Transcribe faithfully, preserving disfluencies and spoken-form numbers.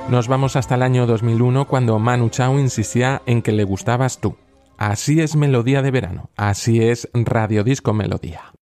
Nos vamos hasta el año dos mil uno, cuando Manu Chao insistía en que le gustabas tú. Así es Melodía de Verano, así es Radio Disco Melodía.